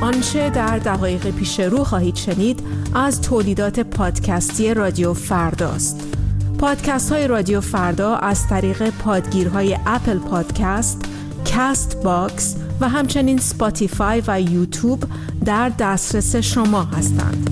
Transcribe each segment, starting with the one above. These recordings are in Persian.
آنچه در دقایق پیش رو خواهید شنید از تولیدات پادکستی رادیو فرداست. پادکست های رادیو فردا از طریق پادگیرهای اپل پادکست، کاست باکس و همچنین سپاتیفای و یوتیوب در دسترس شما هستند.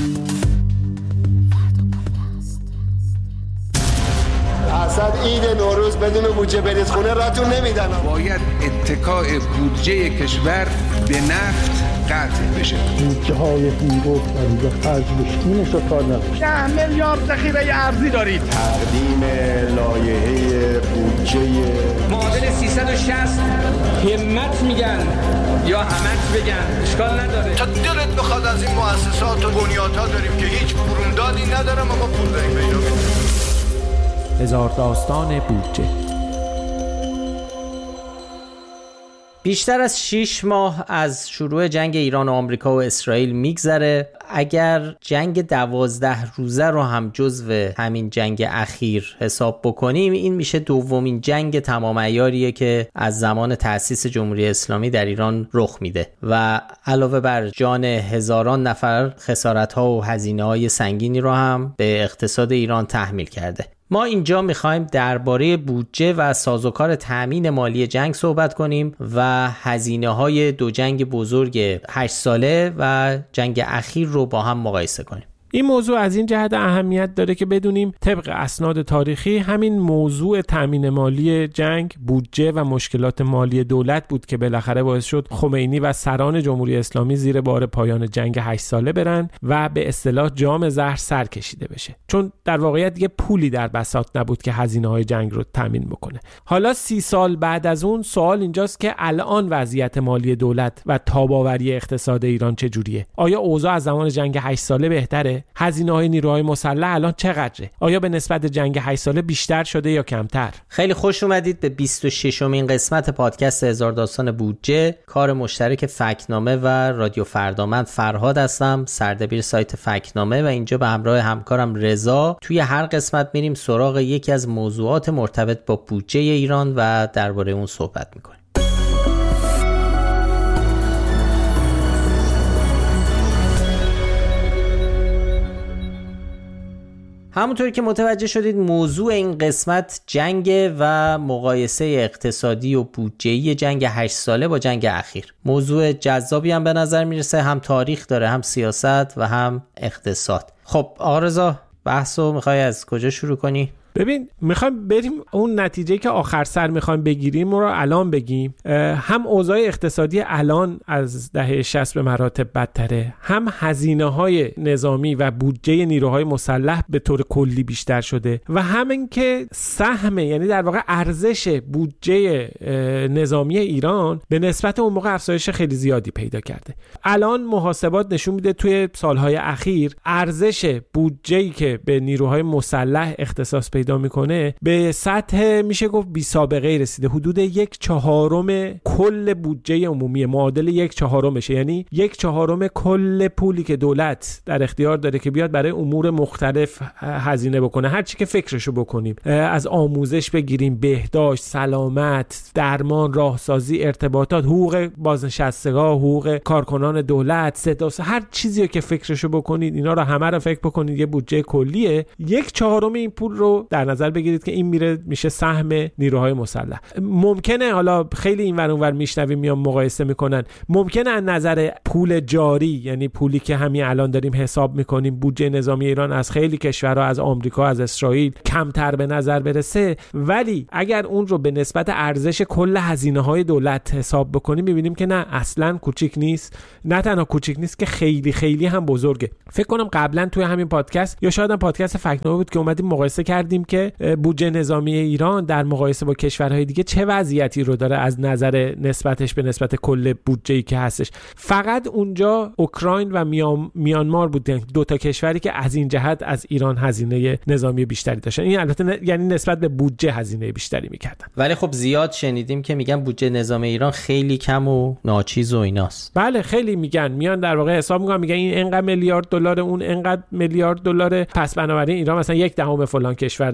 اصلا عید نوروز بدون بودجه برید خونه راتون نمیدن. باید اتکاء بودجه کشور به نفت قطع بشه. بودجه های هیرو برای خرج بشینش رو کار نداشت. 10 میلیارد ذخیره ارزی دارید. تقدیم لایحه بودجه معادل 360 همت میگن یا همت بگن اشکال نداره. تا دلت بخواد از این مؤسسات و بنیادها داریم که هیچ برومدادی ندارم اما پول داریم پیدا می‌کنیم. هزار داستان بودجه. بیشتر از 6 ماه از شروع جنگ ایران و آمریکا و اسرائیل میگذره. اگر جنگ 12 روزه رو هم جزو همین جنگ اخیر حساب بکنیم، این میشه دومین جنگ تمام عیاریه که از زمان تأسیس جمهوری اسلامی در ایران رخ میده و علاوه بر جان هزاران نفر خسارت‌ها و هزینه‌های سنگینی رو هم به اقتصاد ایران تحمیل کرده. ما اینجا میخوایم درباره بودجه و سازوکار تأمین مالی جنگ صحبت کنیم و هزینه‌های دو جنگ بزرگ 8 ساله و جنگ اخیر رو با هم مقایسه کنیم. این موضوع از این جهت اهمیت داره که بدونیم طبق اسناد تاریخی همین موضوع تامین مالی جنگ، بودجه و مشکلات مالی دولت بود که بالاخره باعث شد خمینی و سران جمهوری اسلامی زیر بار پایان جنگ 8 ساله برن و به اصطلاح جام زهر سر کشیده بشه، چون در واقعیت یه پولی در بساط نبود که هزینه‌های جنگ رو تامین بکنه. حالا 30 سال بعد از اون سوال اینجاست که الان وضعیت مالی دولت و تاب‌آوری اقتصاد ایران چجوریه؟ آیا اوضاع از زمان جنگ 8 ساله بهتره؟ هزینه‌های نیروهای مسلح الان چقدره؟ آیا به نسبت جنگ 8 ساله بیشتر شده یا کمتر؟ خیلی خوش اومدید به 26مین قسمت پادکست هزار داستان بودجه، کار مشترک فکت‌نامه و رادیو فردا. من فرهاد هستم، سردبیر سایت فکت‌نامه و اینجا به همراه همکارم رضا توی هر قسمت میریم سراغ یکی از موضوعات مرتبط با بودجه ایران و درباره اون صحبت میکنیم. همونطوری که متوجه شدید موضوع این قسمت جنگ و مقایسه اقتصادی و بودجه‌ای جنگ 8 ساله با جنگ اخیر. موضوع جذابی هم به نظر میرسه، هم تاریخ داره، هم سیاست و هم اقتصاد. خب آقا رضا، بحثو میخوای از کجا شروع کنی؟ ببین، میخوایم بریم اون نتیجه که آخر سر میخوایم بگیریم رو الان بگیم. هم اوضاع اقتصادی الان از دهه 60 به مراتب بدتره، هم هزینه‌های نظامی و بودجه نیروهای مسلح به طور کلی بیشتر شده و همین که سهم، یعنی در واقع ارزش بودجه نظامی ایران به نسبت اون موقع افزایش خیلی زیادی پیدا کرده. الان محاسبات نشون میده توی سالهای اخیر ارزش بودجه‌ای که به نیروهای مسلح اختصاص پیدا میکنه به سطح میشه گفت بی سابقه رسیده. حدود 1/4 کل بودجه عمومی، معادل 1/4 یعنی 1/4 کل پولی که دولت در اختیار داره که بیاد برای امور مختلف هزینه بکنه. هر چی که فکرشو بکنیم، از آموزش بگیریم، بهداشت، سلامت، درمان، راهسازی، ارتباطات، حقوق بازنشستگان، حقوق کارکنان دولت، صدا، هر چیزی که فکرشو بکنید، اینا رو همه رو فکر بکنید یه بودجه کلیه. 1/4 این پول رو در نظر بگیرید که این میشه سهم نیروهای مسلح. ممکنه حالا خیلی اینور اونور میشنویم میان مقایسه میکنن، ممکنه از نظر پول جاری، یعنی پولی که همین الان داریم حساب میکنیم، بودجه نظامی ایران از خیلی کشورها، از آمریکا، از اسرائیل کمتر به نظر برسه، ولی اگر اون رو به نسبت ارزش کل هزینه‌های دولت حساب بکنیم میبینیم که نه، اصلا کوچیک نیست. نه تنها کوچیک نیست که خیلی خیلی هم بزرگه. فکر کنم قبلا توی همین پادکست یا شاید هم پادکست فکت‌نامه بود که اومدیم مقایسه کردیم که بودجه نظامی ایران در مقایسه با کشورهای دیگه چه وضعیتی رو داره از نظر نسبتش به نسبت کل بودجه‌ای که هستش. فقط اونجا اوکراین و میانمار بودن، دو تا کشوری که از این جهت از ایران هزینه نظامی بیشتری داشتن. این البته یعنی نسبت به بودجه هزینه بیشتری می‌کردن. ولی خب زیاد شنیدیم که میگن بودجه نظامی ایران خیلی کم و ناچیز و ایناست. بله، خیلی میان در واقع حساب میگن این انقدر میلیارد دلار، اون انقدر میلیارد دلار، پس بنابراین ایران مثلا 1/10 فلان کشور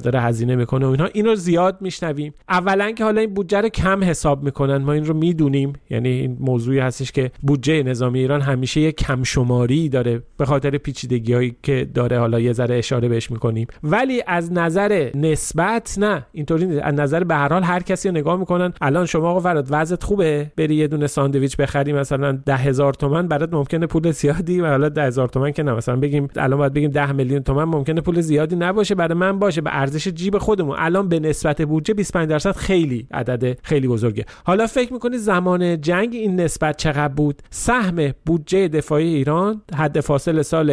داره هزینه میکنه و اینها، اینو زیاد میشنویم. اولا که حالا این بودجه رو کم حساب میکنن، ما این رو میدونیم، یعنی این موضوعی هستش که بودجه نظامی ایران همیشه یک کم شماری داره به خاطر پیچیدگی‌هایی که داره، حالا یه ذره اشاره بهش میکنیم. ولی از نظر نسبت نه، اینطوری نیست. از نظر به هر حال هر کسی رو نگاه میکنن، الان شما آقا فراد وضعت خوبه، بری یه دونه ساندویچ بخری مثلا 10,000 تومان، برات ممکنه پول زیادی، حالا 10,000 تومان که نه، مثلا بگیم الان باید بگیم 10 میلیون تومان، ممکنه پول زیادی نباشه، برای من باشه، به ارزش جیب خودمون الان به نسبت بودجه 25% خیلی عدد خیلی بزرگه. حالا فکر میکنید زمان جنگ این نسبت چقدر بود؟ سهم بودجه دفاعی ایران حد فاصل سال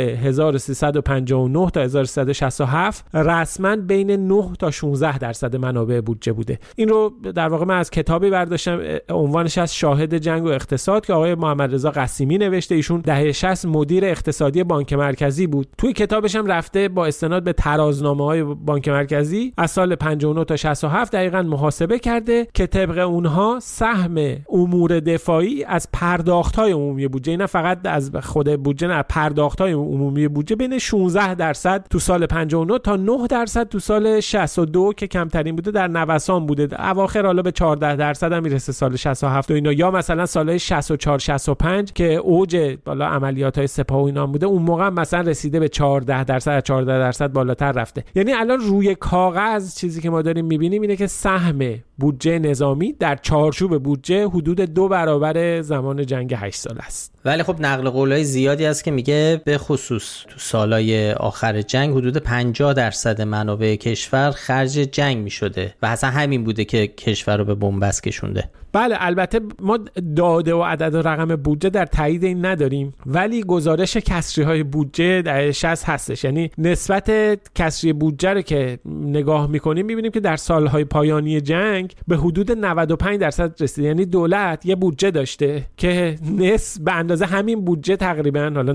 1359 تا 1367 رسما بین 9 تا 16% منابع بودجه بوده. این رو در واقع من از کتابی برداشتم، عنوانش از شاهد جنگ و اقتصاد که آقای محمد رضا قسیمی نوشته. ایشون دهه 60 مدیر اقتصادی بانک مرکزی بود. توی کتابش هم رفته با استناد به ترازنامه‌های بانک مرکزی از سال 59 تا 67 دقیقاً محاسبه کرده که طبق اونها سهم امور دفاعی از پرداخت‌های عمومی بودجه، نه فقط از خود بودجه، نه پرداخت‌های عمومی بودجه، بین 16% تو سال 59 تا 9% تو سال 62 که کمترین بوده در نوسان بوده. اواخر حالا به 14% هم میرسه سال 67 و اینا، یا مثلا سال‌های 64 65 که اوج بالا عملیات‌های سپاه و اینا بوده، اون موقع مثلا رسیده به 14%، 14% بالاتر رفته. یعنی الان روی کاغذ چیزی که ما داریم می‌بینیم اینه که سهم بودجه نظامی در چارچوب بودجه حدود 2 برابر زمان جنگ 8 سال است. ولی خب نقل قولای زیادی هست که میگه به خصوص تو سالهای آخر جنگ حدود 50% منابع کشور خرج جنگ میشده و اصلا همین بوده که کشور رو به بنبست کشونده. بله، البته ما داده و عدد و رقم بودجه در تایید این نداریم، ولی گزارش کسری‌های بودجه در 60 هستش. یعنی نسبت کسری بودجه رو که نگاه می‌کنیم می‌بینیم که در سال‌های پایانی جنگ به حدود 95% رسید. یعنی دولت یه بودجه داشته که نصف به اندازه همین بودجه تقریباً، حالا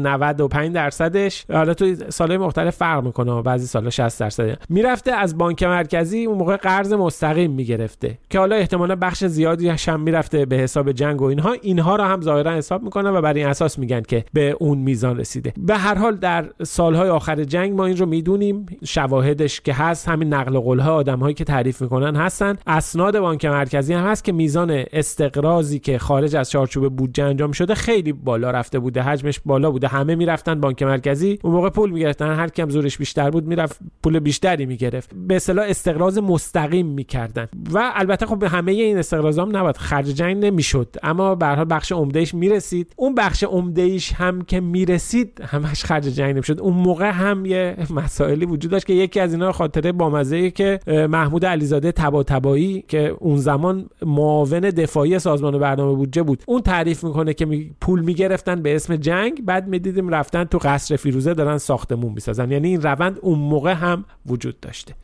95%ش، حالا تو سال‌های مختلف فرق می‌کنه، بعضی سال‌ها 60% میرفته از بانک مرکزی اون موقع قرض مستقیم می‌گرفته که حالا احتمالاً بخش زیادی هم میرفته به حساب جنگ و اینها رو هم ظاهرا حساب میکنن و بر این اساس میگن که به اون میزان رسیده. به هر حال در سالهای آخر جنگ ما این رو میدونیم، شواهدش که هست، همین نقل قول‌ها آدم‌هایی که تعریف میکنن هستن، اسناد بانک مرکزی هم هست که میزان استقراضی که خارج از چارچوب بودجه انجام شده خیلی بالا رفته بوده، حجمش بالا بوده، همه میرفتن بانک مرکزی، اون موقع پول میگرفتن، هر کیم زورش بیشتر بود میرفت پول بیشتری میگرفت، به اصطلاح استقراض مستقیم میکردن. و البته خب همه این استقراضا هم نباید خرج جنگ نمیشد، اما به هر حال بخش عمدهش میرسید. اون بخش عمدهش هم که میرسید همش خرج جنگ نمیشد. اون موقع هم یه مسائلی وجود داشت که یکی از اینا خاطره بامزه‌ای که محمود علیزاده طباطبایی که اون زمان معاون دفاعی سازمان برنامه بودجه بود، اون تعریف میکنه که پول میگرفتن به اسم جنگ، بعد میدیدیم رفتن تو قصر فیروزه دارن ساختمون میسازن. یعنی این روند اون موقع هم وجود داشته.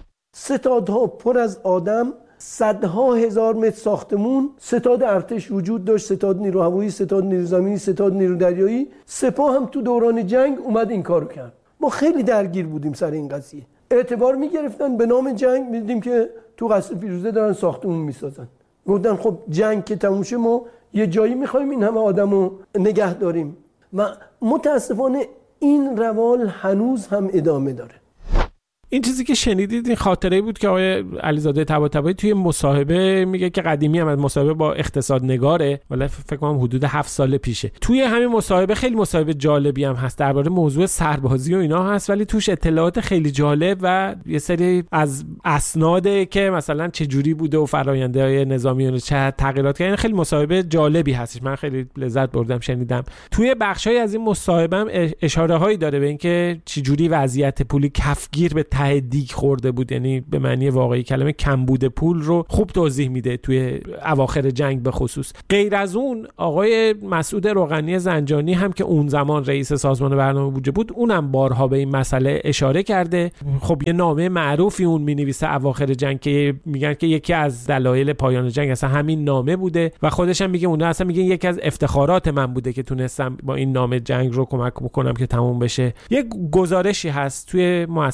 ستادها پر از آدم، صدها هزار متر ساختمون، ستاد ارتش وجود داشت، ستاد نیرو هوایی، ستاد نیرو زمینی، ستاد نیرو دریایی. سپاه هم تو دوران جنگ اومد این کارو کرد. ما خیلی درگیر بودیم سر این قضیه. اعتبار میگرفتن به نام جنگ، میدیدیم که تو قصر فیروزه دارن ساختمون میسازن. گفتن خب جنگ که تموم شه ما یه جایی میخوایم این همه آدمو نگه داریم. و متاسفانه این روال هنوز هم ادامه داره. این چیزی که شنیدید این خاطره بود که آقای علیزاده طباطبایی توی مصاحبه میگه که قدیمی هم از مصاحبه با اقتصادنگاره، ولی فکر کنم حدود 7 سال پیشه. توی همین مصاحبه خیلی مصاحبه جالبی هم هست درباره موضوع سربازی و اینا هست، ولی توش اطلاعات خیلی جالب و یه سری از اسناده که مثلا چه جوری بوده و فرآیندهای نظامی و چه تغییرات کردن، خیلی مصاحبه جالبی هستش. من خیلی لذت بردم شنیدم. توی بخشای از این مصاحبه هم اشاره هایی داره به اینکه چه جوری وضعیت پولی کفگیر به ته دیگ خورده بود، یعنی به معنی واقعی کلمه کمبود پول رو خوب توضیح میده توی اواخر جنگ به خصوص. غیر از اون آقای مسعود روغنی زنجانی هم که اون زمان رئیس سازمان برنامه بودجه بود، اونم بارها به این مسئله اشاره کرده. خب یه نامه معروفی اون مینویسه اواخر جنگ که میگن که یکی از دلایل پایان جنگ اصلا همین نامه بوده و خودش هم میگه، اونها اصلا میگن یکی از افتخارات من بوده که تونستم با این نامه جنگ رو کمک بکنم که تموم بشه. یه گزارشی هست توی مؤسسه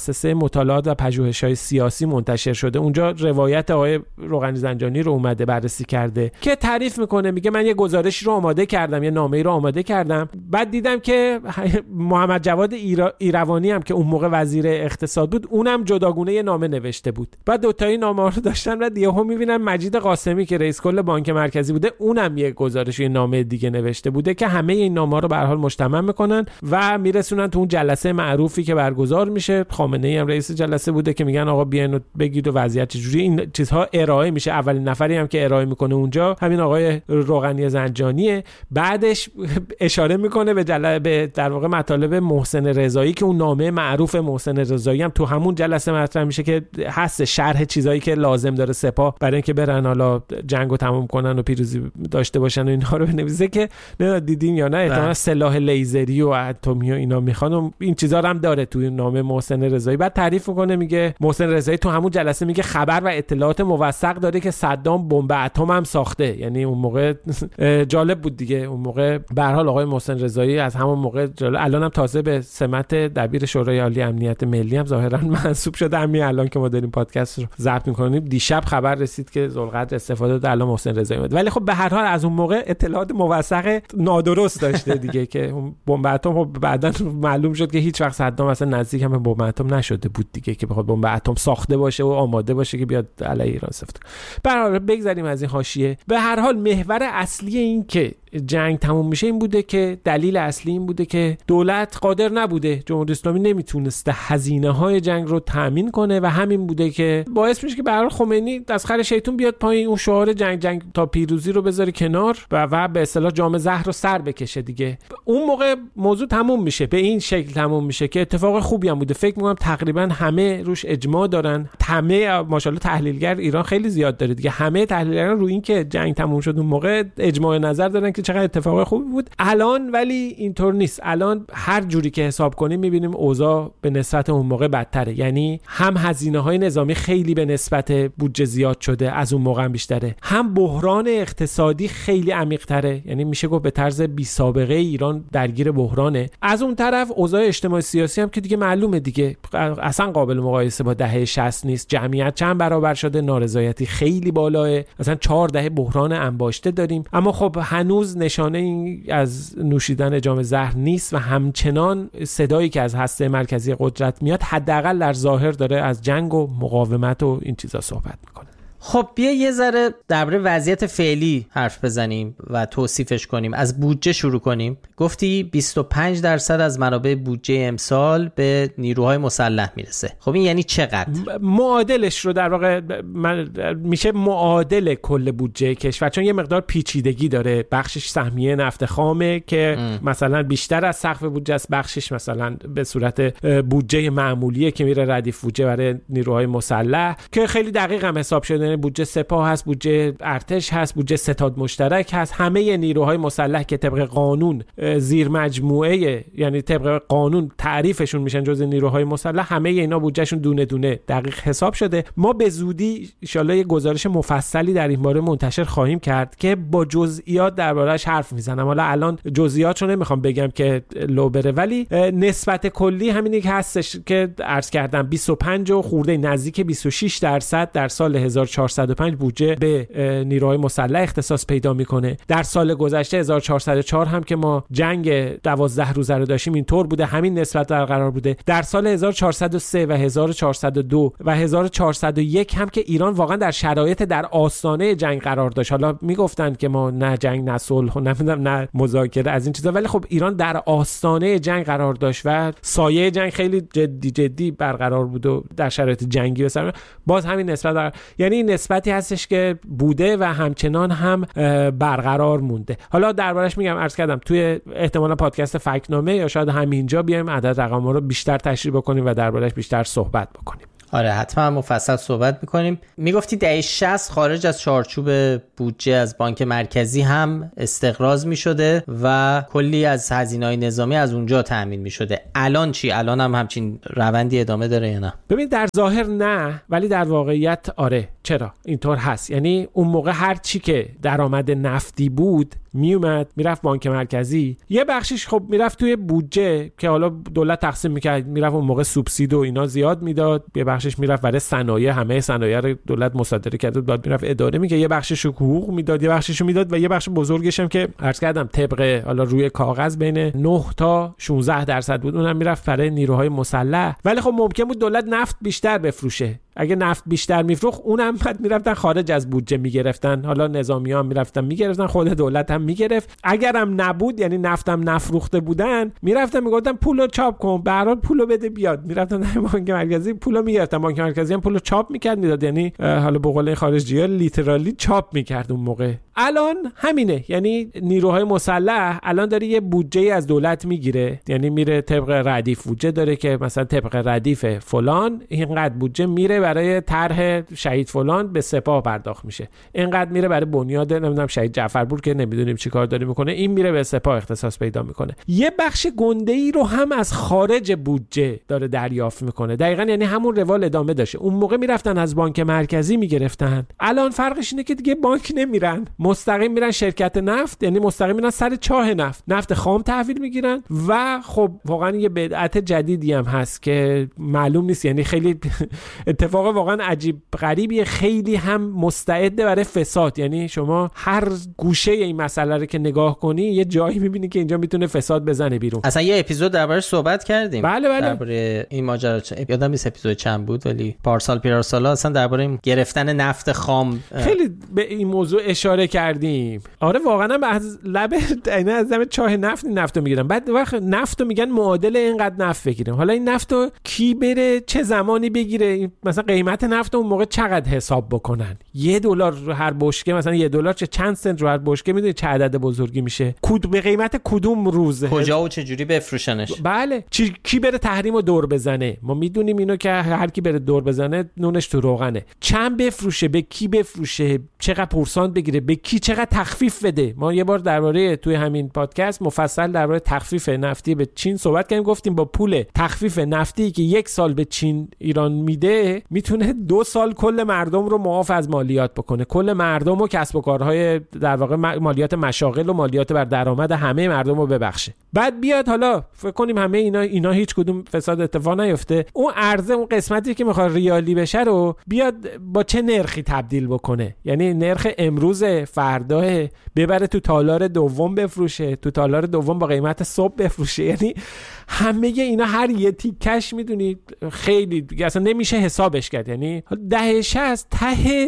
مطالعات و پژوهش‌های سیاسی منتشر شده. اونجا روایت آقای روغنی زنجانی رو اومده بررسی کرده که تعریف میکنه، میگه من یه گزارشی رو آماده کردم، یه نامه‌ای رو آماده کردم، بعد دیدم که محمد جواد ایروانی هم که اون موقع وزیر اقتصاد بود، اونم جداگونه یه نامه نوشته بود. بعد دو تایی نامه رو داشتن، بعد یهو میبینم مجید قاسمی که رئیس کل بانک مرکزی بوده، اونم یه گزارش، یه نامه دیگه نوشته بوده که همه این نامه‌ها رو به هر حال مجتمع میکنن و میرسونن تو اون جلسه معروفی که برگزار میشه. خامنه‌ای هم رئیس جلسه بوده که میگن آقا بیاین و بگید و وضعیت چجوری. این چیزها ارائه میشه. اولین نفری هم که ارائه میکنه اونجا همین آقای روغنی زنجانیه. بعدش اشاره میکنه به در واقع مطالب محسن رضایی که اون نامه معروف محسن رضایی هم تو همون جلسه مطرح میشه که هست شرح چیزایی که لازم داره سپاه برای اینکه برن حالا جنگو تموم کنن و پیروزی داشته باشن و اینها رو بنویسه که نه دیدین یا نه احتمالاً سلاح لیزری و اتمی و اینا میخوان و این چیزا رو هم داره توی نامه محسن رضایی. بعد تعریف میکنه، میگه محسن رضایی تو همون جلسه میگه خبر و اطلاعات موثق داره که صدام بمب اتم هم ساخته. یعنی اون موقع جالب بود دیگه، اون موقع به هر حال آقای محسن رضایی از همون موقع الان هم تازه به سمت دبیر شورای عالی امنیت ملی هم ظاهرا منصوب شده. همین الان که ما داریم پادکست رو ضبط میکنیم دیشب خبر رسید که ذوالقدر استفاده داد، الان محسن رضایی اومد. ولی خب به هر حال از اون موقع اطلاعات موثق نادرست داشته دیگه که بمب اتم خب بعداً معلوم شد که هیچ وقت صدام اصلا نزدیک هم به بمب اتم نشده بود دیگه که بخواد بمب اتم ساخته باشه و آماده باشه که بیاد علیه ایران استفاده. به هر حال بگذریم از این حاشیه. به هر حال محور اصلی این که جنگ تموم میشه این بوده که دلیل اصلی این بوده که دولت قادر نبوده، جمهوری اسلامی نمیتونسته هزینه‌های جنگ رو تامین کنه و همین بوده که باعث میشه که به هر حال خمینی از خر شیطون بیاد پایین، اون شعار جنگ تا پیروزی رو بذاره کنار و به اصطلاح جام زهر رو سر بکشه دیگه. اون موقع موضوع تموم میشه، به این شکل تموم میشه که اتفاق خوبی هم بوده. فکر میکنم تقریبا همه روش اجماع دارن، همه ماشاءالله تحلیلگر ایران خیلی زیاد داره دیگه، همه تحلیلگران رو این که جنگ تموم شد اون موقع اجماع نظر دارن که چقدر اتفاق خوبی بود. الان ولی اینطور نیست. الان هر جوری که حساب کنیم میبینیم اوضاع به نسبت اون موقع بدتره. یعنی هم هزینه‌های نظامی خیلی به نسبت بودجه زیاد شده، از اون موقع هم بیشتره، هم بحران اقتصادی خیلی عمیق‌تره. یعنی میشه گفت به طرز بی سابقه ایران درگیر بحرانه. از اون طرف اوضاع اجتماعی سیاسی هم که دیگه معلومه دیگه، اصلا قابل مقایسه با دهه 60 نیست. جمعیت چند برابر شده، نارضایتی خیلی بالاه، مثلا 4 دهه بحران انباشته داریم. اما خب هنوز نشانه این از نوشیدن جام زهر نیست و همچنان صدایی که از هسته مرکزی قدرت میاد حداقل در ظاهر داره از جنگ و مقاومت و این چیزا صحبت میکنه. خب بیا یه ذره درباره وضعیت فعلی حرف بزنیم و توصیفش کنیم. از بودجه شروع کنیم. گفتی 25% از منابع بودجه امسال به نیروهای مسلح میرسه. خب این یعنی چقدر؟ معادلش رو در واقع میشه معادل کل بودجه کشور، چون یه مقدار پیچیدگی داره. بخشش سهمیه نفت خامه که مثلا بیشتر از سقف بودجه است، بخشش مثلا به صورت بودجه معمولیه که میره ردیف بودجه برای نیروهای مسلح که خیلی دقیق هم حساب شده. بودجه سپاه هست، بودجه ارتش هست، بودجه ستاد مشترک هست. همه نیروهای مسلح که طبق قانون زیر مجموعه، یعنی طبق قانون تعریفشون میشن جزء نیروهای مسلح، همه اینا بودجهشون دونه دونه دقیق حساب شده. ما به زودی ان شاءالله یه گزارش مفصلی در این باره منتشر خواهیم کرد که با جزئیات درباره‌اش حرف میزنم. حالا الان جزئیاتشو نمیخوام بگم که لو بره، ولی نسبت کلی همینی که هستش که عرض کردم، 25 و خورده نزدیک 26% در سال 1405 بودجه به نیروهای مسلح اختصاص پیدا میکنه. در سال گذشته 1404 هم که ما جنگ 12 روزه رو داشتیم اینطور بوده، همین نسبت برقرار بوده. در سال 1403 و 1402 و 1401 هم که ایران واقعا در شرایط در آستانه جنگ قرار داشت. حالا میگفتن که ما نه جنگ نه صلح نه مذاکره از این چیزا، ولی خب ایران در آستانه جنگ قرار داشت و سایه جنگ خیلی جدی برقرار بود و در شرایط جنگی بسر باز همین نسبت یعنی نسبتی هستش که بوده و همچنان هم برقرار مونده. حالا دربارش میگم، عرض کردم توی احتمالا پادکست فکت‌نامه یا شاید همینجا بیایم عدد رقم‌ها رو بیشتر تشریح بکنیم و دربارش بیشتر صحبت بکنیم. آره حتما مفصل صحبت میکنیم. میگفتی دهه 60 خارج از چارچوب بودجه از بانک مرکزی هم استقراض میشده و کلی از هزینه‌های نظامی از اونجا تامین میشده. الان چی؟ الان هم همچین روندی ادامه داره یا نه؟ ببین در ظاهر نه، ولی در واقعیت آره. چرا اینطور هست؟ یعنی اون موقع هر چی که درآمد نفتی بود میومد میرفت بانک مرکزی، یه بخشش خب میرفت توی بودجه که حالا دولت تقسیم میکرد، میرفت اون موقع سوبسید و اینا زیاد میداد، یه بخشش میرفت برای صنایع، همه صنایع رو دولت مصادره کرد و بعد میرفت اداره میکرد، یه بخشش حقوق میداد، یه بخشش میداد و یه بخش بزرگش هم که عرض کردم طبق حالا روی کاغذ بین 9 تا 16% بود، اونم میرفت برای نیروهای مسلح. ولی خب ممکن بود دولت نفت بیشتر بفروشه، اگه نفت بیشتر میفروخت اونم بعد میرفتن خارج از بودجه میگرفتن، حالا نظامی‌ها هم میرفتن میگرفتن، خود دولت هم میگرفت. اگرم نبود یعنی نفتم نفروخته بودن میرفتن میگفتن پولو چاپ کن، به هر حال پولو بده بیاد، میرفتن بانک مرکزی پولو میگرفتن، بانک مرکزی هم پولو چاپ میکرد میداد، یعنی حالا به قول خارجی‌ها لیترالی چاپ میکرد اون موقع. الان همینه، یعنی نیروهای مسلح الان داره یه بودجه از دولت میگیره، یعنی میره طبق ردیف بودجه داره که مثلا طبق ردیف فلان اینقدر بودجه میره برای طرح شهید فلان به سپاه پرداخت میشه، اینقدر میره برای بنیاد نمیدونم شهید جعفرپور که نمیدونیم چیکار داره میکنه، این میره به سپاه اختصاص پیدا میکنه. یه بخش گنده‌ای رو هم از خارج بودجه داره دریافت میکنه، دقیقاً یعنی همون روال ادامه داشته. اون موقع میرفتن از بانک مرکزی میگرفتن، الان فرقش اینه که دیگه بانک نمیرن، مستقیم میرن شرکت نفت، یعنی مستقیم میرن سر چاه نفت خام تحویل میگیرن. و خب واقعا یه بدعت جدیدی هم هست که معلوم نیست، یعنی خیلی اتفاق واقعا عجیب غریبیه، خیلی هم مستعده برای فساد، یعنی شما هر گوشه این مسئله رو که نگاه کنی یه جایی میبینی که اینجا میتونه فساد بزنه بیرون. اصلا یه اپیزود دربارش صحبت کردیم. بله. درباره این ماجرا یادم نیست اپیزود چند بود، ولی پارسالا اصلا درباره گرفتن نفت خام خیلی به این موضوع اشاره کردیم. آره واقعا هم از لب از چاه نفتو میگیرن، بعد وقت نفتو میگن معادل اینقدر نفت بگیریم. حالا این نفتو کی بره چه زمانی بگیره؟ مثلا قیمت نفت اون موقع چقدر حساب بکنن؟ $1 هر بشکه، مثلا $1 چند سنت رو هر بشکه، میدونی چه عدد بزرگی میشه؟ به قیمت کدوم روزه، کجا و چه جوری بفروشنش؟ بله کی بره تحریمو دور بزنه؟ ما میدونیم اینو که هر کی بره دور بزنه نونش تو روغنه. چند بفروشه، به کی بفروشه، چقدر پورسانت بگیره، به کی چقدر تخفیف بده. ما یه بار درباره توی همین پادکست مفصل درباره تخفیف نفتی به چین صحبت کردیم، گفتیم با پول تخفیف نفتی که 1 سال به چین ایران میده میتونه 2 سال کل مردم رو معاف از مالیات بکنه، کل مردم و کسب و کارهای در واقع مالیات مشاغل و مالیات بر درآمد همه مردم رو ببخشه. بعد بیاد حالا فکر کنیم همه اینا هیچ کدوم فساد اتفاق نیفته، اون عرضه اون قسمتی که میخواد ریالی بشه رو بیاد با چه نرخی تبدیل بکنه، یعنی نرخ امروز فردا ببره تو تالار دوم بفروشه، تو تالار دوم با قیمت صبح بفروشه. یعنی همه اینا هر یه تیکش میدونید خیلی اصلا نمیشه حسابش کرد. یعنی دهه 60 ته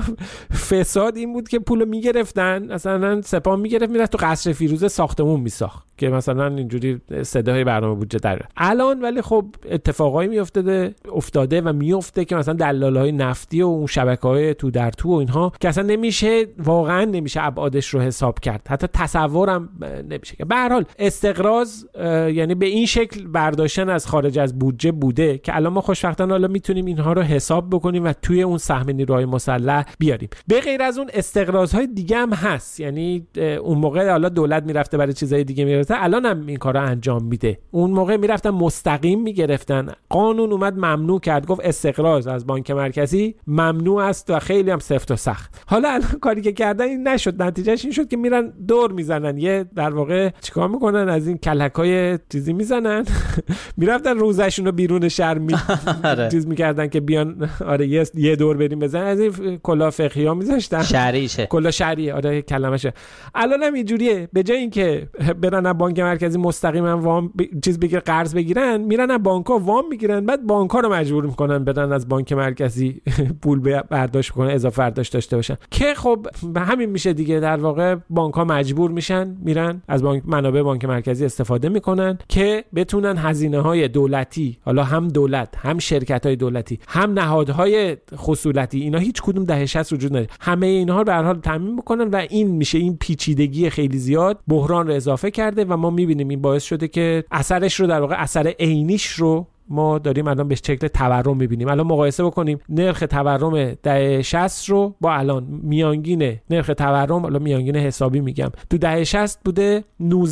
فساد این بود که پولو میگرفتن، مثلا سپاه میگرفت میرفت تو قصر فیروزه ساختمون میساخت که مثلا اینجوری صدای برنامه بودجه داره. الان ولی خب اتفاقایی افتاده و میفته که مثلا دلالای نفتی و اون شبکه‌های تو در تو و اینها که اصلا واقعا نمیشه ابعادش رو حساب کرد، حتی تصورم نمیشه. به هر حال استقراض یعنی به این شکل برداشتن از خارج از بودجه بوده که الان ما خوشبختانه حالا میتونیم اینها رو حساب بکنیم و توی اون سهم نیروهای مسلح بیاریم. به غیر از اون استقراض‌های دیگه هم هست، یعنی اون موقع حالا دولت میرفته برای چیزای دیگه میرفته، الان هم این کارا انجام میده. اون موقع میرفتن مستقیم میگرفتن، قانون اومد ممنوع کرد، گفت استقراض از بانک مرکزی ممنوع است و خیلی هم سفت و سخت. حالا الان کاری که کردن این نشد، نتیجهش این شد که میرن دور میزنن، یه در واقع چیکار میکنن، از این کلکای چیزی میزنن میرفتن روزشون رو بیرون شهر چیز میکردن که بیان آره یه دور بریم بزنن، از این کلاه فقهی ها میذاشتن شهریشه، کلاه شهری آره کلمشه. الان هم اینجوریه، به جای اینکه برن بانک مرکزی مستقیما وام بگیر قرض بگیرن، میرن از بانک‌ها وام میگیرن، بعد بانک‌ها رو مجبور میکنن برن از بانک مرکزی پول برداشت کنن، اضافه برداشت داشته باشن، که خب به همین میشه دیگه. در واقع بانک‌ها مجبور میشن میرن از منابع بانک مرکزی استفاده میکنن که بتونن هزینه‌های دولتی، حالا هم دولت هم شرکت‌های دولتی هم نهادهای خصولتی، اینا هیچ کدوم دهه 60 وجود نداره، همه اینها رو به هر حال تامین میکنن و این میشه این پیچیدگی خیلی زیاد بحران رو اضافه کرده و ما میبینیم این باعث شده که اثرش رو در واقع اثر عینیش رو ما داریم الان به شکل تورم می‌بینیم. الان مقایسه بکنیم نرخ تورم دهه 60 رو با الان. میانگین نرخ تورم، الان میانگین حسابی میگم، تو دهه 60 بوده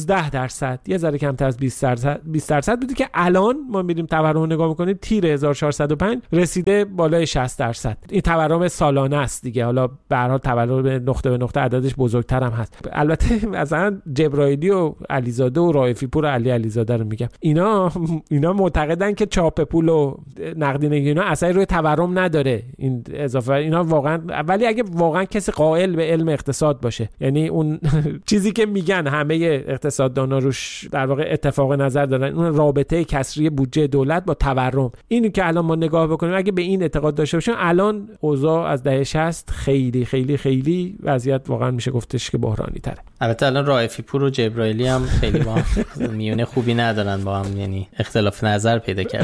19%، یه ذره کمتر از 20% بوده که الان ما میریم تورم رو نگاه می‌کنیم تیر 1405 رسیده بالای 60%. این تورم سالانه است دیگه. حالا به هر حال تورم نقطه به نقطه عددش بزرگتر هم هست. البته مثلا جبرائیلی و علیزاده و رائفی پور و علیزاده رو میگم، اینا معتقدن که چاپ پول و نقدینگی اینا اثری روی تورم نداره. این اضافه اینا واقعا، ولی اگه واقعا کسی قائل به علم اقتصاد باشه، یعنی اون چیزی که میگن همه اقتصاددانا روش در واقع اتفاق نظر دارن، اون رابطه کسری بودجه دولت با تورم، اینی که الان ما نگاه بکنیم اگه به این اعتقاد داشته باشیم، الان اوضاع از دهه 60 خیلی خیلی خیلی وضعیت واقعا میشه گفتش که بحرانی تره. البته الان رائفی پور و جبرائیلی هم خیلی با میونه خوبی ندارن با هم، یعنی اختلاف نظر پیدا کردن.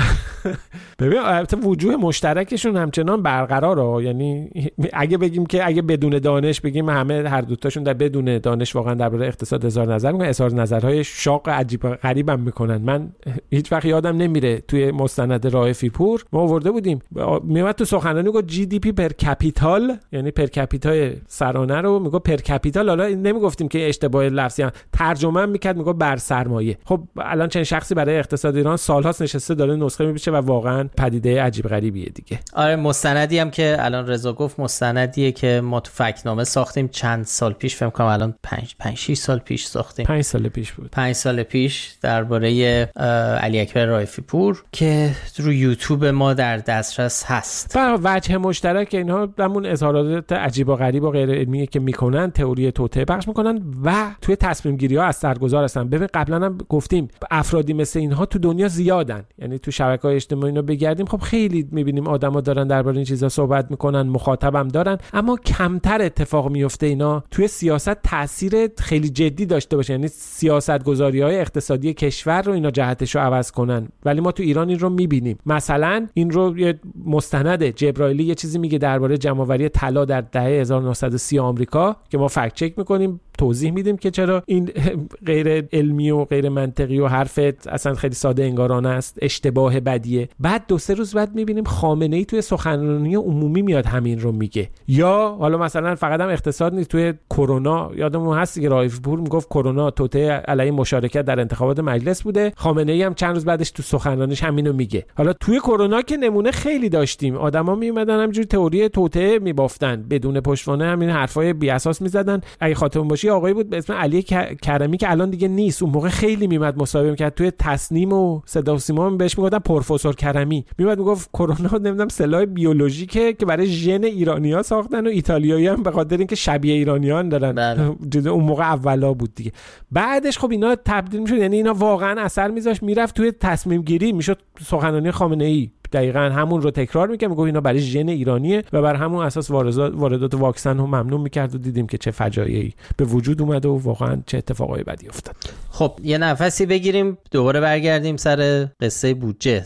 ببین البته وجوه مشترکشون همچنان برقراره، یعنی اگه بگیم که اگه بدون دانش بگیم همه هر دو تاشون در بدون دانش واقعا درباره اقتصاد اظهار نظر میکنن، اظهار نظرهای شاق عجیب غریبم میکنن. من هیچ وقت یادم نمیره توی مستند رائفی پور ما آورده بودیم، میومد تو سخنرانی گفت جی دی پی پر کپیتال، یعنی پر کپیتال سرانه رو میگه پر کپیتال. حالا نمیگفتیم که اشتباه لفظی، ترجمه میکرد میگه بر سرمایه. خب الان چند شخصی برای اقتصاد ایران سالهاست نشسته داره نسخه میپیچه و واقعا پدیده عجیب غریبیه دیگه. آره مستندی هم که الان رضا گفت مستندیه که ما تو فکت‌نامه ساختیم چند سال پیش، فکر کنم الان 5-6 سال پیش ساختیم. 5 سال پیش بود. 5 سال پیش درباره علی اکبر رائفی پور که رو یوتیوب ما در دسترس هست. و وجه مشترک اینها همون اظهارات عجیب و غریب و غیر علمی که میکنن، تئوری توطئه پخش میکنن و توی تصمیم گیری ها اثرگذار هستن. ببین قبلا هم گفتیم افرادی مثل اینها تو دنیا زیادن، یعنی تو شبکه‌های اجتماعی اینا بگردیم خب خیلی میبینیم آدما دارن درباره این چیزا صحبت میکنن، مخاطبم دارن، اما کمتر اتفاق میفته اینا توی سیاست تاثیر خیلی جدی داشته باشه، یعنی سیاستگذاری‌های اقتصادی کشور رو اینا جهتشو عوض کنن. ولی ما تو ایران این رو میبینیم. مثلا این رو یه مستند جبرائیلی یه چیزی میگه درباره جمع‌آوری طلا در دهه 1930 آمریکا که ما فکت چک میکنیم، توضیح میدیم که چرا این غیر علمی و غیر منطقی و حرفت اصلا خیلی ساده انگارانه است، اشتباه بدیه. بعد 2-3 روز بعد میبینیم خامنه‌ای توی سخنرانی عمومی میاد همین رو میگه. یا حالا مثلا فقط هم اقتصاد نیست، توی کرونا یادمون هست که رائفی پور میگفت کرونا توطئه علیه مشارکت در انتخابات مجلس بوده، خامنه‌ای هم چند روز بعدش تو سخنرانیش همینو میگه. حالا توی کرونا که نمونه خیلی داشتیم، آدما میومدن همینجوری تئوری توطئه میبافتن، بدون پشتوانه همین حرفای بی اساس میزدن. اگه خاطرتون باشه آقایی بود به اسم علی کرمی که الان دیگه نیست، اون موقع خیلی میمد مصاحبه میکرد توی تصنیم و صدا و سیما بهش میگفتن پروفسور کرمی، میمد میگفت کرونا نمیدونم سلاح بیولوژیکه که برای ژن ایرانی‌ها ساختن و ایتالیایی هم به خاطر اینکه شبیه ایرانیان دارن. اون موقع اولا بود دیگه. بعدش خب اینا تبدیل میشد، یعنی اینا واقعا اثر میذاشت، میرفت توی تصمیم گیری، میشد سخنرانی خامنه‌ای دقیقاً همون رو تکرار میکنه، میگه اینا برای ژن ایرانیه و بر همون اساس واردات واکسن رو ممنوع میکرد و دیدیم که چه فجایعی به وجود اومده و واقعا چه اتفاقایی بدی افتاد. خب یه نفسی بگیریم دوباره برگردیم سر قصه بودجه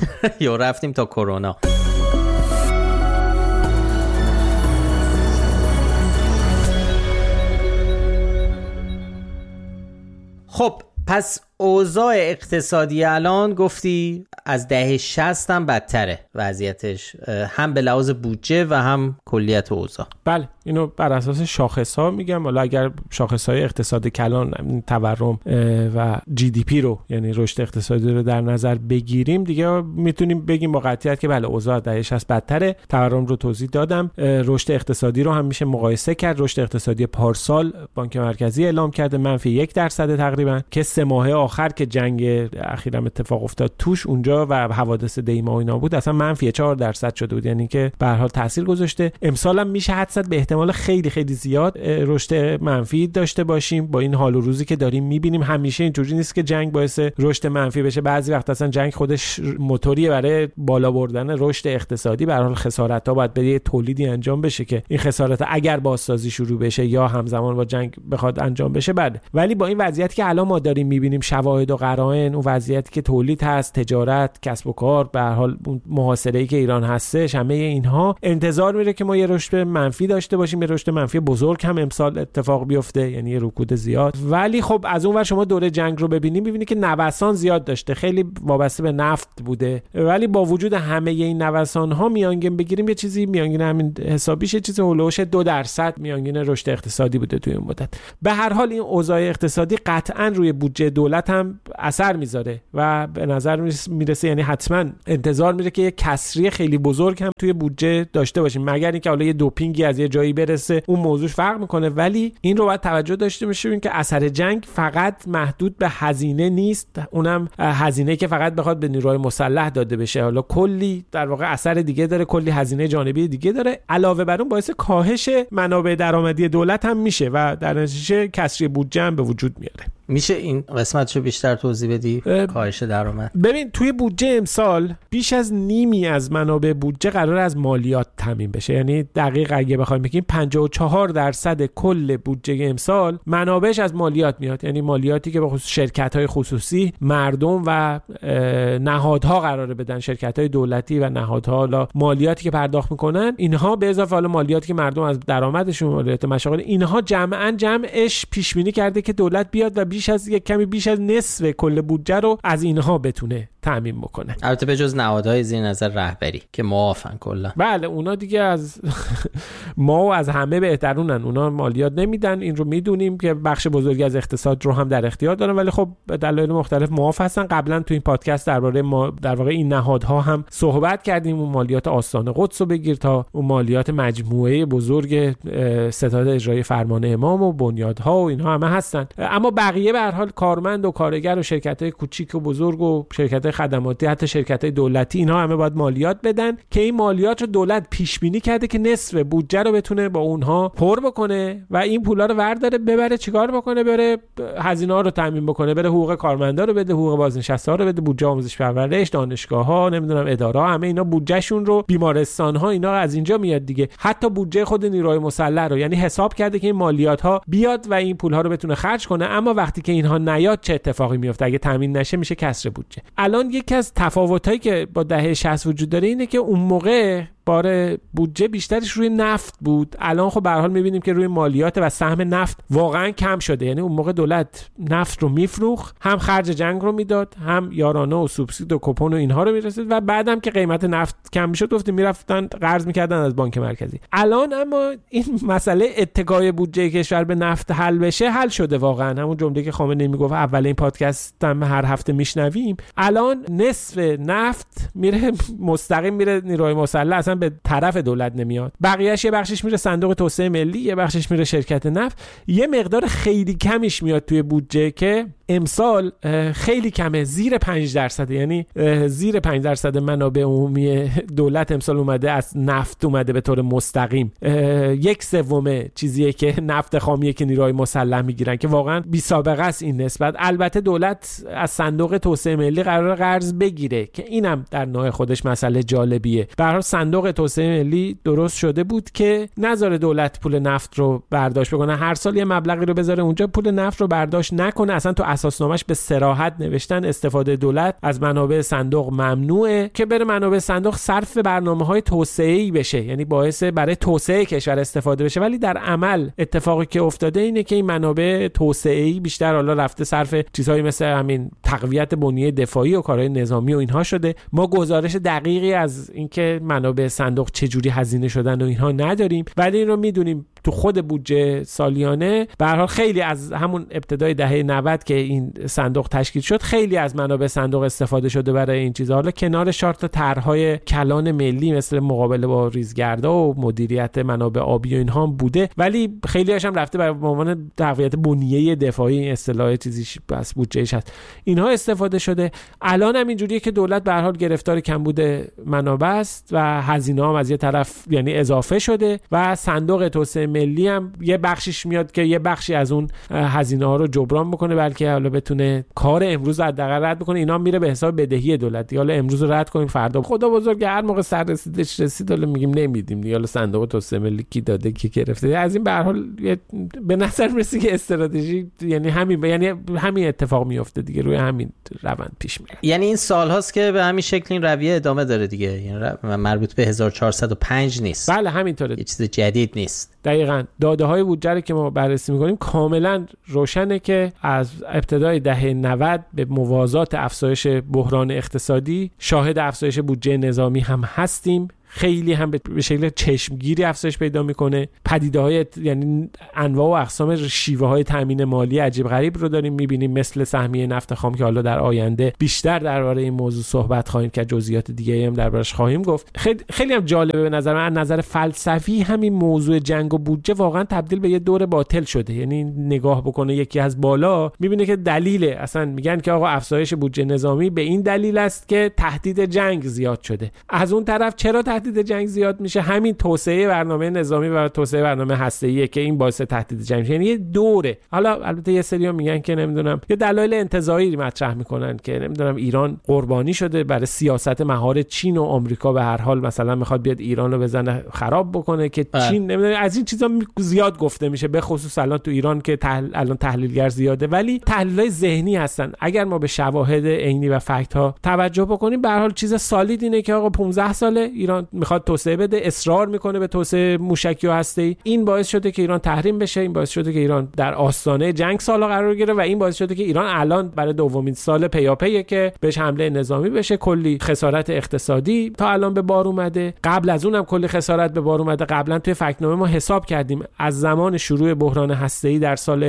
یا رفتیم تا کرونا. خب پس اوضاع اقتصادی الان گفتی از دهه 60 هم بدتره وضعیتش، هم به لحاظ بودجه و هم کلیت اوضاع. بله اینو بر اساس شاخص‌ها میگم. حالا اگر شاخص‌های اقتصاد کلان، تورم و جی دی پی رو، یعنی رشد اقتصادی رو در نظر بگیریم، دیگه میتونیم بگیم با قطعیت که بله اوضاع دهه 60 بدتره. تورم رو توضیح دادم. رشد اقتصادی رو هم میشه مقایسه کرد. رشد اقتصادی پارسال بانک مرکزی اعلام کرده -1% تقریبا، که 3 ماه آخر که جنگ اخیراً اتفاق افتاد توش اونجا و حوادث دیما و اینا بود اصلا -4% شده بود، یعنی که به هر حال تاثیر گذاشته. امسال هم میشه حدس زد به احتمال خیلی خیلی زیاد رشد منفی داشته باشیم. با این حال و روزی که داریم میبینیم همیشه اینجوری نیست که جنگ باعث رشد منفی بشه، بعضی وقت اصلا جنگ خودش موتوریه برای بالا بردن رشد اقتصادی. به هر حال خسارت‌ها باید به تولیدی انجام بشه که این خسارت اگر بازسازی شروع بشه یا همزمان با جنگ بخواد انجام بشه بعد. ولی با این وضعیتی که الان ما داریم میبینیم شواهد و قرائن، اون وضعیتی که تولید هست، تجارت، کسب و کار، به هر حال اون محاصره‌ای که ایران هستش، همه اینها انتظار میره که ما یه رشد منفی داشته باشیم، یه رشد منفی بزرگ هم امسال اتفاق بیفته، یعنی یه رکود زیاد. ولی خب از اون ور شما دوره جنگ رو ببینید که نوسان زیاد داشته، خیلی وابسته به نفت بوده، ولی با وجود همه این نوسان‌ها میانگین بگیریم یه چیزی میانگین همین حسابیش چیزی هولوش 2% میانگین رشد اقتصادی بوده توی این مدت. به هر حال این اوضاع اقتصادی قطعاً روی بودجه دولت هم اثر میذاره و به نظر میرسه یعنی حتما انتظار میره که یه کسری خیلی بزرگ هم توی بودجه داشته باشیم، مگر اینکه حالا یه دوپینگی از یه جایی برسه، اون موضوع فرق میکنه. ولی این رو باید توجه داشته باشیم که اثر جنگ فقط محدود به هزینه نیست، اونم هزینه‌ای که فقط بخواد به نیروهای مسلح داده بشه، حالا کلی در واقع اثر دیگه داره، کلی هزینه جانبی دیگه داره. علاوه بر اون باعث کاهش منابع درآمدی دولت هم میشه و در نتیجه کسری بودجه هم به وجود میاره. میشه این قسمتشو بیشتر توضیح بدی؟ کاهش درآمد. ببین توی بودجه امسال بیش از نیمی از منابع بودجه قرار از مالیات تامین بشه، یعنی دقیق اگه بخوایم بگیم 54% کل بودجه امسال منابعش از مالیات میاد، یعنی مالیاتی که به خصوص شرکت‌های خصوصی، مردم و نهادها قراره بدن، شرکت‌های دولتی و نهادها، حالا مالیاتی که پرداخت میکنن اینها به اضافه حالا مالیاتی که مردم از درآمدشون، مالیات مشاغل، اینها جمعش پیش بینی کرده که دولت بیاد و کمی بیش از نصف کل بودجه رو از اینها بتونه تامین بکنه. البته به جز نهادهای زیر نظر رهبری که معافن کلا. بله اونا دیگه از ما و از همه بهترونن، اونا مالیات نمیدن، این رو میدونیم که بخش بزرگی از اقتصاد رو هم در اختیار دارن، ولی خب به دلایل مختلف معاف هستن. قبلا تو این پادکست درباره در واقع این نهادها هم صحبت کردیم، اون مالیات آستان قدس رو بگیر تا اون مالیات مجموعه بزرگ ستاد اجرایی فرمان امام و بنیادها و اینها همه هستن. اما بقیه به هر حال کارمند و کارگر و شرکت‌های کوچیک و بزرگ و شرکت‌های خدماتی، حتی شرکت‌های دولتی، اینها همه باید مالیات بدن که این مالیات رو دولت پیش بینی کرده که نصف بودجه رو بتونه با اونها پر بکنه و این پولا رو ورداره ببره چیکار بکنه، بره هزینه‌ها رو تامین بکنه، بره حقوق کارمندا رو بده، حقوق بازنشسته‌ها رو بده، بودجه آموزش پرورش، دانشگاه‌ها، نمیدونم اداره‌ها، همه اینا بودجهشون رو، بیمارستان‌ها، اینا از اینجا میاد دیگه. حتی بودجه خود نیروهای مسلح رو، یعنی حساب کرده که این مالیات‌ها بیاد و این پول‌ها رو بتونه خرج کنه. اما وقتی که اینها نیاد چه اتفاقی میفته؟ اگه تامین نشه میشه کسر بودجه. الان یکی از تفاوتایی که با دهه 60 وجود داره اینه که اون موقع بار بودجه بیشترش روی نفت بود، الان خب به هر حال می‌بینیم که روی مالیات و سهم نفت واقعا کم شده. یعنی اون موقع دولت نفت رو میفروخت، هم خرج جنگ رو میداد، هم یارانه و سوبسید و کوپن و اینها رو میرسید و بعدم که قیمت نفت کم میشد گفتیم میرفتن قرض میکردن از بانک مرکزی. الان اما این مسئله اتکای بودجه کشور به نفت حل بشه، حل شده واقعا. همون جمله که خامنه‌ای میگفت اول این پادکست هم هر هفته میشنویم، الان نصف نفت میره مستقیم میره نیروهای مسلح، به طرف دولت نمیاد، بقیه‌اش یه بخشش میره صندوق توسعه ملی، یه بخشش میره شرکت نفت، یه مقدار خیلی کمیش میاد توی بودجه که امسال خیلی کمه، زیر 5%، یعنی زیر 5% منابع عمومی دولت امسال اومده از نفت، اومده به طور مستقیم. 1/3 چیزیه که نفت خامیه که نیروهای مسلح میگیرن که واقعا بی سابقه است این نسبت. البته دولت از صندوق توسعه ملی قرار قرض بگیره که اینم در نوع خودش مسئله جالبیه. به هر حال صندوق توسعه ملی درست شده بود که نذاره دولت پول نفت رو برداشت بکنه، هر سال یه مبلغی رو بذاره اونجا، پول نفت رو برداشت نکنه. اصلا تو اساسنامه‌اش به صراحت نوشتن استفاده دولت از منابع صندوق ممنوعه، که بره منابع صندوق صرف برنامه‌های توسعه‌ای بشه، یعنی باعث برای توسعه کشور استفاده بشه. ولی در عمل اتفاقی که افتاده اینه که این منابع توسعه‌ای بیشتر حالا رفته صرف چیزهایی مثل همین تقویت بنیه دفاعی و کارهای نظامی و اینها شده. ما گزارش دقیقی از اینکه منابع صندوق چجوری هزینه شدن و اینها نداریم، ولی این رو میدونیم تو خود بودجه سالیانه به هر حال خیلی از همون ابتدای دهه 90 که این صندوق تشکیل شد، خیلی از منابع صندوق استفاده شده برای این چیزا. حالا کنار شارت طرح‌های کلان ملی مثل مقابله با ریزگردها و مدیریت منابع آبی و اینها بوده، ولی خیلی هاش هم رفته به عنوان تقویت بنیه دفاعی، اصطلاح چیزیش بس بودجهش هست، اینها استفاده شده. الان هم اینجوریه که دولت به هر حال گرفتار کمبود منابع است و هزینه‌ها از یه طرف یعنی اضافه شده و صندوق توسعه ملی هم یه بخشیش میاد که یه بخشی از اون هزینه ها رو جبران بکنه، بلکه حالا بتونه کار امروز رو حداقل رد بکنه. اینا میره به حساب بدهی دولت. حالا امروز رو رد کنیم، فردا خدا بزرگ هر موقع سر رسیدش رسید حالا میگیم نمیدیم، حالا صندوق توسعه ملی کی داده کی گرفته. از این به هر حال به نظر میرسه که استراتژی یعنی همین اتفاق میفته دیگه، روی همین روند پیش میره. یعنی این سال هاست که به همین شکل این رویه ادامه داره دیگه، یعنی مربوط به 1405 نیست. بله همینطوره، یه چیز جدید نیست. دقیقاً داده های بودجه که ما بررسی میکنیم کاملا روشنه که از ابتدای دهه 90 به موازات افزایش بحران اقتصادی شاهد افزایش بودجه نظامی هم هستیم. خیلی هم به شکل چشمگیری افزایش پیدا میکنه. پدیده‌های یعنی انواع و اقسام شیوه‌های تامین مالی عجیب غریب رو داریم میبینیم، مثل سهمیه نفت خام که حالا در آینده بیشتر درباره این موضوع صحبت خواهیم که جزئیات دیگه هم دربارش خواهیم گفت. خیلی هم جالبه به نظر من، از نظر فلسفی همین موضوع جنگ و بودجه واقعا تبدیل به یه دور باطل شده. یعنی نگاه بکنه یکی از بالا میبینه که دلیل اصلا میگن که آقا افزایش بودجه نظامی به این دلیل است که تهدید جنگ زیاد شده. از اون طرف چرا تهدید جنگ زیاد میشه؟ همین توسعه برنامه نظامی و توسعه برنامه هسته‌ایه که این باعث تهدید جنگ میشه. یعنی یه دوره. حالا البته یه سری‌ها میگن که نمیدونم یه دلایل انتزاعی مطرح میکنن که نمیدونم ایران قربانی شده برای سیاست مهار چین و آمریکا، به هر حال مثلا میخواد بیاد ایران رو بزنه خراب بکنه که چین نمیدونم. از این چیزا زیاد گفته میشه، به خصوص الان تو ایران که الان تحلیلگر زیاده، ولی تحلیلای ذهنی هستن. اگر ما به شواهد عینی و فکت ها توجه بکنیم، به هر حال چیز سالید اینه که آقا 15 ساله ایران میخواد توسعه بده، اصرار میکنه به توسعه موشکی و هسته‌ای. این باعث شده که ایران تحریم بشه، این باعث شده که ایران در آستانه جنگ سالا قرار گیره و این باعث شده که ایران الان برای دومین سال پیاپیه که بهش حمله نظامی بشه. کلی خسارت اقتصادی تا الان به بار اومده، قبل از اونم کلی خسارت به بار اومده. قبلا توی فکت‌نامه ما حساب کردیم از زمان شروع بحران هسته‌ای در سال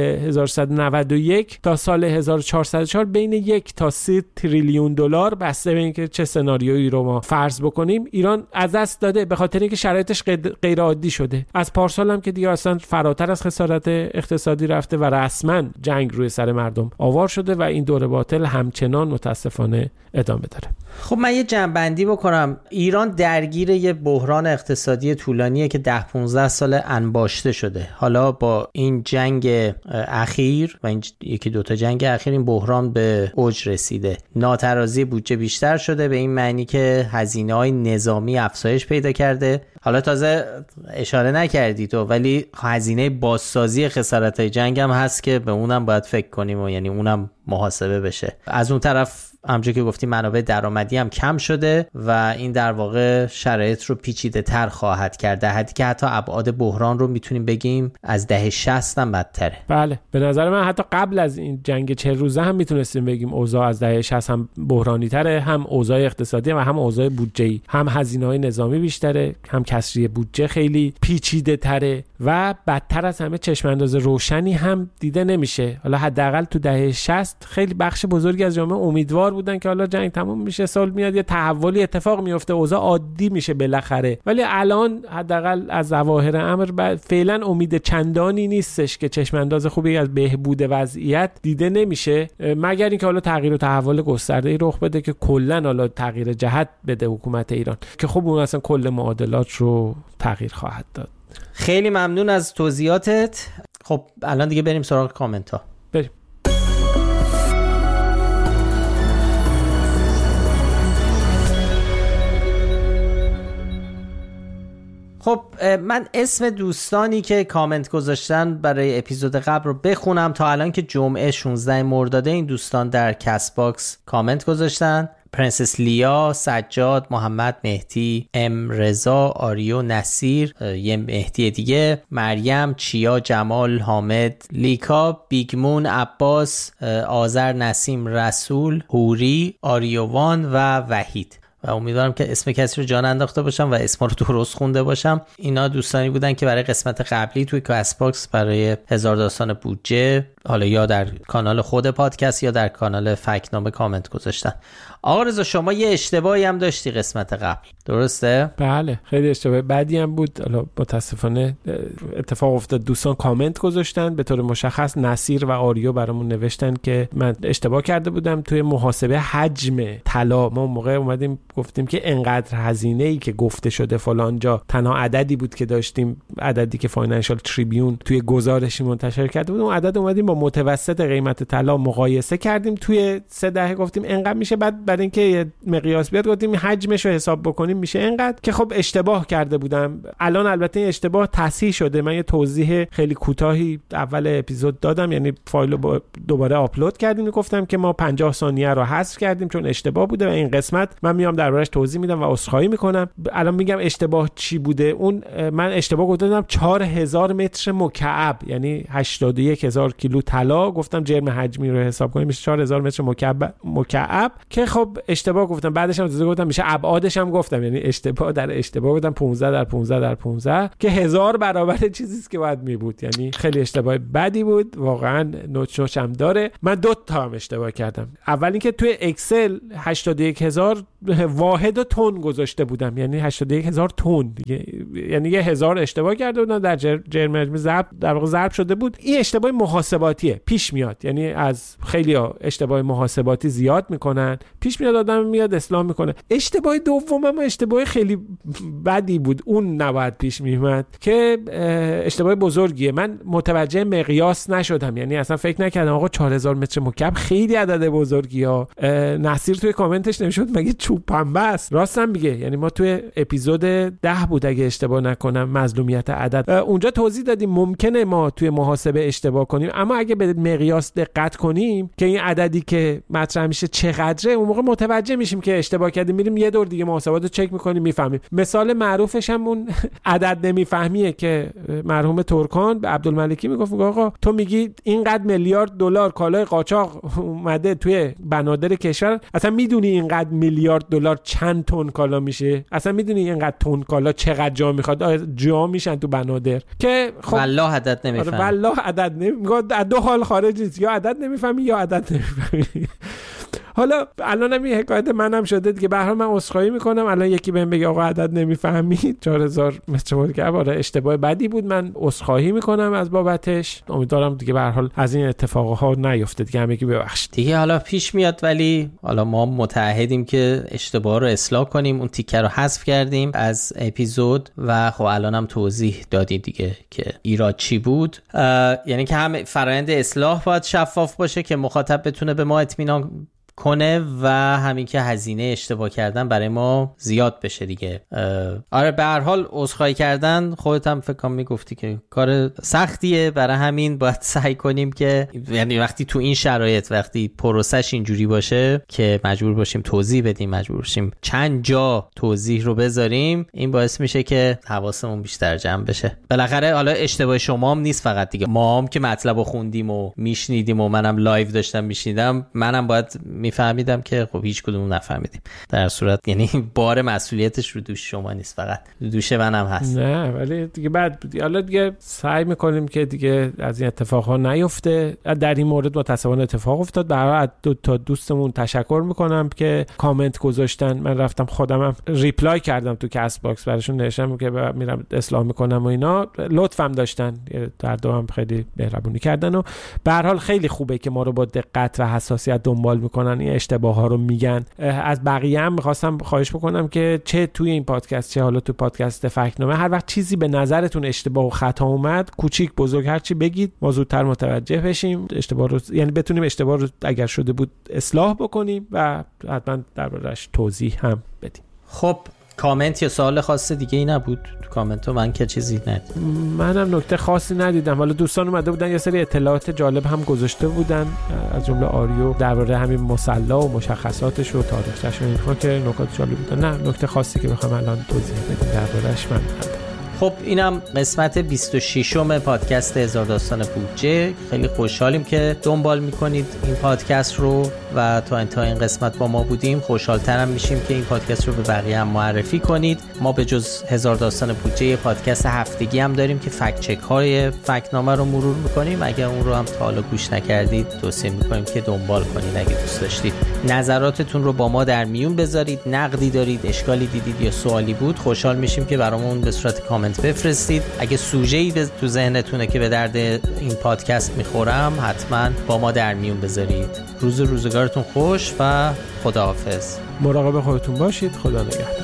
1391 تا سال 1404 بین 1 تا 3 تریلیون دلار، بسته به اینکه چه سناریویی رو ما فرض بکنیم، ایران از دست داده به خاطر اینکه شرایطش غیر عادی شده. از پارسال هم که دیگه اصلا فراتر از خسارت اقتصادی رفته و رسما جنگ روی سر مردم آوار شده و این دور باطل همچنان متاسفانه ادامه داره. خب من یه جنبندی بکنم. ایران درگیر یه بحران اقتصادی طولانیه که 10-15 سال انباشته شده. حالا با این جنگ اخیر و این یکی دوتا جنگ اخیر این بحران به اوج رسیده. ناترازی بودجه بیشتر شده به این معنی که هزینه‌های نظامی افزایش پیدا کرده. حالا تازه اشاره نکردی تو، ولی هزینه بازسازی خسارت‌های جنگ هم هست که به اونم باید فکر کنیم و یعنی اونم محاسبه بشه. از اون طرف همونجوری که گفتی منابع درآمدی هم کم شده و این در واقع شرایط رو پیچیده تر خواهد کرد، در حدی که حتی ابعاد بحران رو میتونیم بگیم از دهه 60 هم بدتره. بله به نظر من حتی قبل از این جنگ 40 روزه هم میتونستیم بگیم اوضاع از دهه 60 هم بحرانی تره، هم اوضاع اقتصادی و هم اوضاع بودجه‌ای، هم هزینه‌های نظامی بیشتره، هم کسری بودجه خیلی پیچیده تره و بدتر از همه چشم انداز روشنی هم دیده نمیشه. حالا حداقل تو دهه 60 خیلی بخش بزرگی از جامعه امیدوار بودن که حالا جنگ تموم میشه، سال میاد، یه تحولی اتفاق میفته، اوضاع عادی میشه بالاخره. ولی الان حداقل از ظواهر امر فعلا امید چندانی نیستش که چشم انداز خوبی از بهبود وضعیت دیده نمیشه، مگر اینکه حالا تغییر و تحول گسترده‌ای رخ بده که کلا حالا تغییر جهت بده حکومت ایران، که خب اون اصلا کل معادلات رو تغییر خواهد داد. خیلی ممنون از توضیحاتت. خب الان دیگه بریم سراغ کامنت ها. بریم. خب من اسم دوستانی که کامنت گذاشتن برای اپیزود قبل رو بخونم. تا الان که جمعه 16 مرداد این دوستان در کست باکس کامنت گذاشتن: پرنسس لیا، سجاد، محمد مهدی، ام رضا، آریو، نصیر، یه مهدی دیگه، مریم، چیا، جمال، حامد، لیکا، بیگمون، عباس، آذر، نسیم، رسول، هوری، آریووان و وحید. و امیدوارم که اسم کسی رو جان انداخته باشم و اسم رو درست خونده باشم. اینا دوستانی بودن که برای قسمت قبلی توی کست باکس برای هزار داستان بودجه، حالا یا در کانال خود پادکست یا در کانال فکت‌نامه کامنت گذاشتن. آقا رضا شما یه اشتباهی هم داشتی قسمت قبل، درسته؟ بله خیلی اشتباه بدی هم بود. حالا متاسفانه اتفاق افتاد دوستان کامنت گذاشتن، به طور مشخص نصیر و آریو برامون نوشتن که من اشتباه کرده بودم توی محاسبه حجم طلا. ما اون موقع اومدیم گفتیم که انقدر هزینه‌ای که گفته شده فلان جا تنها عددی بود که داشتیم، عددی که فاینانشال تریبیون توی گزارشی منتشر کرده بود، اون عدد اومدیم با متوسط قیمت طلا مقایسه کردیم، توی 3 دهه گفتیم انقدر میشه، بعد برای اینکه مقیاس بیاد گفتیم حجمش رو حساب بکنیم میشه انقدر، که خب اشتباه کرده بودم. الان البته این اشتباه تصحیح شده، من یه توضیح خیلی کوتاهی اول اپیزود دادم، یعنی فایل رو دوباره آپلود کردیم، گفتم که ما 50 ثانیه رو حذف کردیم چون اشتباه بوده و این قسمت من میام دربارش توضیح میدم و عذرخواهی میکنم. الان میگم اشتباه چی بوده. اون من اشتباه گفتم 4000 متر مکعب، یعنی 81000 کیلو طلا، گفتم جرم حجمی رو حساب کنیم میشه 4000 متر مکعب که خب اشتباه گفتم. بعدش هم گفتم میشه ابعادش هم گفتم، یعنی اشتباه در اشتباه گفتم 15 در 15 در 15 که 1000 برابر چیزی است که باید می بود، یعنی خیلی اشتباه بدی بود واقعا. نوچ هم داره. من 2 تا هم اشتباه کردم. اول اینکه توی اکسل 81000 واحد تن گذاشته بودم، یعنی 81000 تن، یعنی 1000 اشتباه کرده بودم، در جرم حجمی در واقع ضرب شده بود. این اشتباه محاسباتیه، پیش میاد، یعنی از خیلی‌ها اشتباه محاسباتی زیاد میکنن، پیش میاد آدم میاد اصلاح میکنه. اشتباه دومم اشتباه خیلی بدی بود، اون نباید پیش میومد که اشتباه بزرگیه. من متوجه مقیاس نشدم، یعنی اصلا فکر نکردم آقا 4000 متر مکعب خیلی عدد بزرگیه. نصیر توی کامنتش نمیشد مگه چوب پنبه است؟ راستم میگه، یعنی ما توی اپیزود 10 بود اگه اشتباه نکنم، مظلومیت عدد، اونجا توضیح دادیم ممکنه ما توی محاسبه اشتباه کنیم، اما اگه به مقیاس دقت کنیم که این عددی که مطرح میشه چقدره، اون موقع متوجه میشیم که اشتباه کردیم، میریم یه دور دیگه محاسبات رو چک میکنیم میفهمیم. مثال معروفش هم اون عدد نمیفهمیه که مرحوم ترکان به عبدالملکی میگفت آقا تو میگی اینقدر میلیارد دلار کالای قاچاق اومده توی بنادر کشور، اصلا میدونی اینقدر میلیارد دلار چند تن کالا میشه؟ اصلا میدونی اینقدر تن کالا چقدر جا میخواد؟ جا میشن تو بنادر که خب والله عدد نمیفهمی. والله عدد نمیگه، دو حال خارج نیست، یا عدد نمیفهمی یا عدد نمیفهمی. حالا الانم این حکایت منم شده دیگه، به هر حال من عذرخواهی میکنم. الان یکی بهم بگه آقا عدد نمیفهمی 4000 متر مکعب، آره اشتباه بدی بود، من عذرخواهی میکنم از بابتش. امیدوارم دیگه به هر حال از این اتفاقها نیفته دیگه، همگی ببخشید دیگه. حالا پیش میاد، ولی حالا ما متعهدیم که اشتباه رو اصلاح کنیم. اون تیکه رو حذف کردیم از اپیزود و خب الانم توضیح دادیم دیگه که ایراد چی بود. یعنی که هم فرآیند اصلاح باید شفاف باشه که مخاطب بتونه به ما اطمینان کنه و همین که هزینه اشتباه کردن برای ما زیاد بشه دیگه. آره به هر حال عذرخواهی کردن، خودت هم فکر کنم میگفتی که کار سختیه، برای همین باید سعی کنیم که یعنی وقتی تو این شرایط، وقتی پروسش اینجوری باشه که مجبور باشیم توضیح بدیم، مجبور باشیم چند جا توضیح رو بذاریم، این باعث میشه که حواسمون بیشتر جمع بشه. بالاخره حالا اشتباه شما هم نیست فقط دیگه، ما هم که مطلب رو خوندیم و میشنیدیم و منم لایو داشتم میشنیدم، منم باید میفهمیدم که خب هیچ کدوم نفهمیدیم. در صورت یعنی بار مسئولیتش رو دوش شما نیست، فقط دوش منم هست. نه ولی دیگه بعد حالا دیگه سعی میکنیم که دیگه از این اتفاقها نیفته. در این مورد متأسفانه اتفاق افتاد. برای دو تا دوستمون تشکر میکنم که کامنت گذاشتن. من رفتم خودمم ریپلای کردم تو کست باکس براشون، نوشتم که میرم اصلاح میکنم و اینا، لطفم داشتن، در دوام خیلی مهربونی کردن و به هر حال خیلی خوبه که ما رو با دقت و حساسیت دنبال میکنن، این اشتباه ها رو میگن. از بقیه هم میخواستم خواهش بکنم که چه توی این پادکست چه حالا تو پادکست فکت‌نامه، هر وقت چیزی به نظرتون اشتباه و خطا اومد، کوچیک بزرگ هر چی بگید، ما زودتر متوجه بشیم اشتباه رو، یعنی بتونیم اشتباه رو اگر شده بود اصلاح بکنیم و حتما دربارش توضیح هم بدیم. خب کامنت یا سوال خاص دیگه ای نبود تو کامنت ها؟ من که چیزی ندیدم. منم نکته خاصی ندیدم. حالا دوستان اومده بودن یه سری اطلاعات جالب هم گذاشته بودن، از جمله آریو درباره همین مصلا و مشخصاتش و تاریخش و اینها که نکات جالب بودن. نه نکته خاصی که بخوام الان توضیح بدم درباره‌اش من ندارم. خب اینم قسمت 26م پادکست هزار داستان بودجه. خیلی خوشحالیم که دنبال میکنید این پادکست رو و تا انتهای این قسمت با ما بودیم. خوشحالترم میشیم که این پادکست رو به بقیه هم معرفی کنید. ما به جز هزار داستان بودجه پادکست هفتگی هم داریم که فکت چک های فکت‌نامه رو مرور میکنیم. اگر اون رو هم تا حالا گوش نکردید توصیه میکنیم که دنبال کنید اگه دوست داشتید. نظراتتون رو با ما در میون بذارید. نقدی دارید، اشکالی دیدید یا سوالی بود، خوشحال میشیم که برامون به صورت کامنت بفرستید. اگه سوژه‌ای تو ذهنتونه که به درد این پادکست میخورم، حتما با ما در میون بذارید. روزگارتون خوش و خداحافظ. مراقب خودتون باشید. خدا نگهدار.